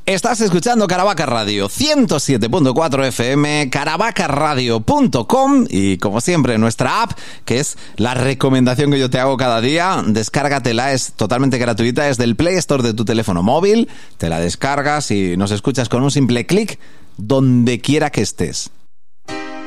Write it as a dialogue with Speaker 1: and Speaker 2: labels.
Speaker 1: Estás escuchando Caravaca Radio 107.4 FM, caravacaradio.com y como siempre nuestra app, que es la recomendación que yo te hago cada día. Descárgatela, es totalmente gratuita, es del Play Store de tu teléfono móvil, te la descargas y nos escuchas con un simple clic donde quiera que estés.